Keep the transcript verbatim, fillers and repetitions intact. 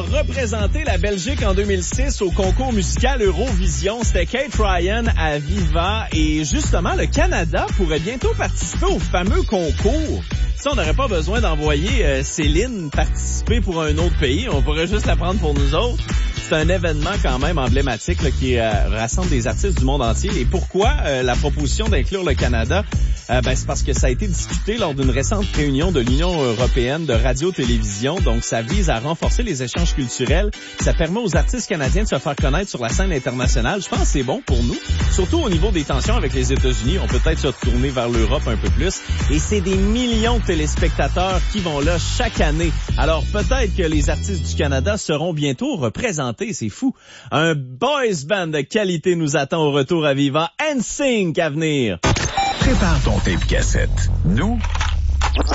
représenté la Belgique en deux mille six au concours musical Eurovision. C'était Kate Ryan à Viva. Et justement, le Canada pourrait bientôt participer au fameux concours. Ça, on n'aurait pas besoin d'envoyer euh, Céline participer pour un autre pays. On pourrait juste la prendre pour nous autres. C'est un événement quand même emblématique là, qui euh, rassemble des artistes du monde entier. Et pourquoi euh, la proposition d'inclure le Canada? Euh, ben, c'est parce que ça a été discuté lors d'une récente réunion de l'Union européenne de radio-télévision. Donc, ça vise à renforcer les échanges culturels. Ça permet aux artistes canadiens de se faire connaître sur la scène internationale. Je pense que c'est bon pour nous, surtout au niveau des tensions avec les États-Unis. On peut peut-être se retourner vers l'Europe un peu plus. Et c'est des millions de téléspectateurs qui vont là chaque année. Alors, peut-être que les artistes du Canada seront bientôt représentés. C'est fou. Un boys band de qualité nous attend au retour à Viva. N Sync à venir. Prépare ton tape cassette. Nous,